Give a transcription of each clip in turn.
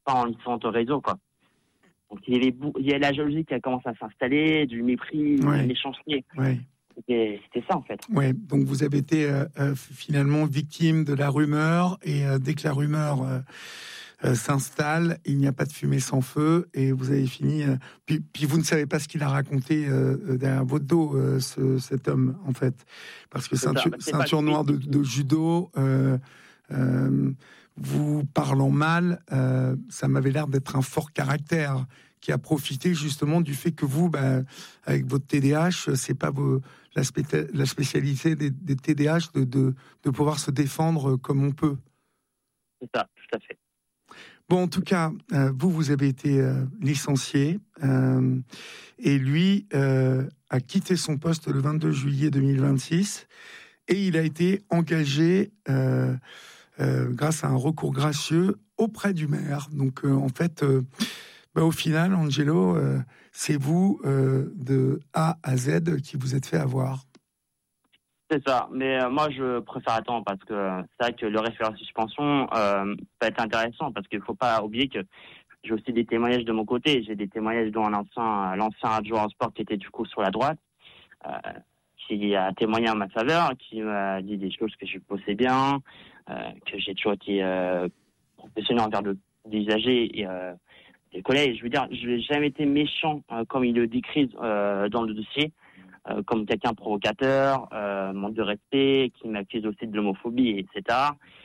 pas en différents réseaux, quoi. Donc il y a la jalousie qui a commencé à s'installer, du mépris, de la méchanceté. Ouais. C'était ça, en fait. Ouais, donc vous avez été finalement victime de la rumeur, et dès que la rumeur s'installe, il n'y a pas de fumée sans feu, et vous avez fini. Puis vous ne savez pas ce qu'il a raconté derrière votre dos, cet homme, en fait, parce que ceinture noire de judo. Vous parlant mal, ça m'avait l'air d'être un fort caractère qui a profité justement du fait que vous, avec votre TDAH, c'est pas la spécialité des TDAH de pouvoir se défendre comme on peut. C'est ça, tout à fait. Bon, en tout cas, vous avez été licencié, et lui a quitté son poste le 22 juillet 2026, et il a été engagé grâce à un recours gracieux auprès du maire. Donc, en fait, au final, Angelo, c'est vous, de A à Z, qui vous êtes fait avoir. C'est ça, mais moi je préfère attendre, parce que c'est vrai que le référent suspension peut être intéressant, parce qu'il ne faut pas oublier que j'ai aussi des témoignages de mon côté. J'ai des témoignages dont l'ancien adjoint en sport qui était du coup sur la droite, qui a témoigné en ma faveur, qui m'a dit des choses que je bossais bien, que j'ai toujours été professionnel envers des usagers et des collègues. Je veux dire, je n'ai jamais été méchant comme il le décrit dans le dossier. Comme quelqu'un provocateur, manque de respect, qui m'accuse aussi de l'homophobie, etc.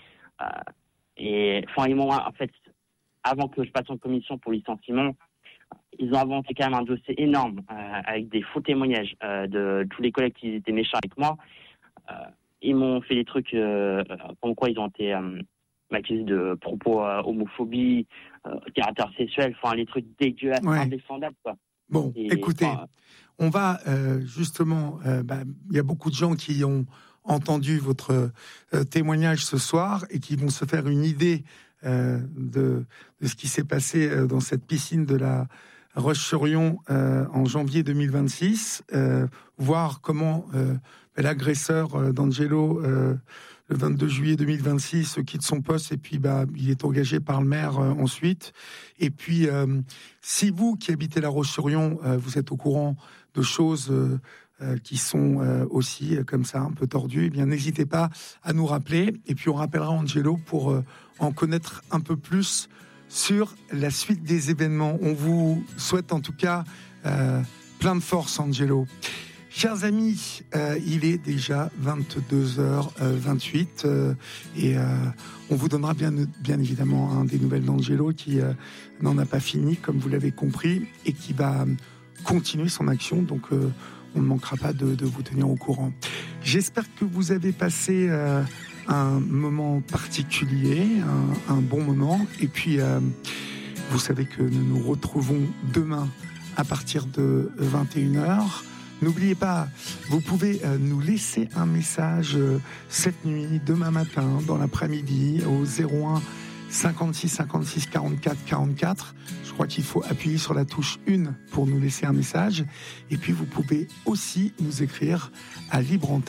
Et enfin, en fait, avant que je passe en commission pour licenciement, ils ont inventé quand même un dossier énorme avec des faux témoignages de tous les collègues qui étaient méchants avec moi. Ils m'ont fait des trucs comme quoi ils ont été m'accusés de propos homophobie, caractère sexuel, enfin les trucs dégueulasses, indéfendables, quoi. Bon, écoutez, on va justement, il y a beaucoup de gens qui ont entendu votre témoignage ce soir et qui vont se faire une idée de ce qui s'est passé dans cette piscine de la Roche-sur-Yon en janvier 2026, voir comment l'agresseur d'Angelo, le 22 juillet 2026, quitte son poste, et puis il est engagé par le maire ensuite. Et puis, si vous qui habitez la Roche-sur-Yon, vous êtes au courant de choses qui sont aussi comme ça un peu tordues, eh bien n'hésitez pas à nous rappeler, et puis on rappellera Angelo pour en connaître un peu plus sur la suite des événements. On vous souhaite en tout cas plein de force, Angelo. Chers amis, il est déjà 22h28 et on vous donnera bien évidemment des nouvelles d'Angelo qui n'en a pas fini, comme vous l'avez compris, et qui va continuer son action. Donc, on ne manquera pas de vous tenir au courant. J'espère que vous avez passé un moment particulier, un bon moment. Et puis, vous savez que nous nous retrouvons demain à partir de 21h. N'oubliez pas, vous pouvez nous laisser un message cette nuit, demain matin, dans l'après-midi, au 01 56 56 44 44. Je crois qu'il faut appuyer sur la touche 1 pour nous laisser un message. Et puis, vous pouvez aussi nous écrire à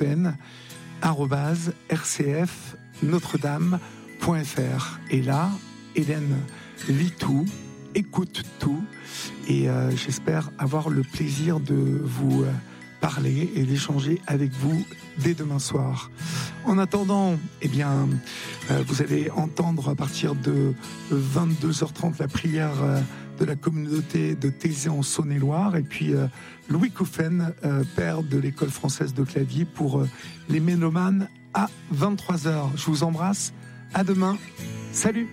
libreantenne@rcfnotredame.fr. Et là, Hélène lit tout, écoute tout, et j'espère avoir le plaisir de vous parler et d'échanger avec vous dès demain soir. En attendant, vous allez entendre à partir de 22h30 la prière de la communauté de Thésée en Saône-et-Loire, et puis Louis Couffen, père de l'école française de clavier, pour les mélomanes à 23h. Je vous embrasse, à demain, salut.